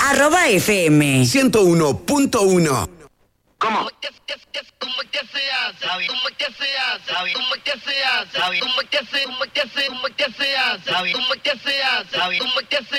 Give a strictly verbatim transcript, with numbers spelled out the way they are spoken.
arroba F M. ciento uno punto uno. ¿Cómo? ¿Cómo que se hace? ¿Cómo que se hace? ¿Cómo que se hace? ¿Cómo que se hace? ¿Cómo que se hace? ¿Cómo que se hace? ¿Cómo que se hace? ¿Cómo que se hace?